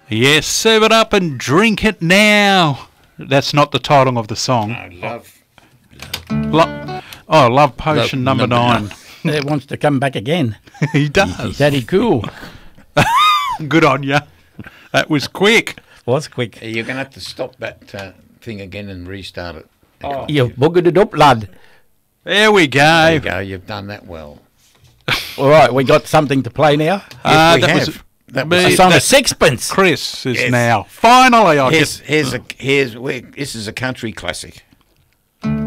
Yes, serve it up and drink it now. That's not the title of the song. Love Potion number 9. It wants to come back again. He does. Daddy cool. Good on you. That was quick. Was quick. You're going to have to stop that thing again and restart it. You've buggered it up, lad. There we go. There you go. You've done that well. All right, we got something to play now. Yes, we that have. was That me. was A song of sixpence. Chris is Yes. now. Finally, I get this is a country classic.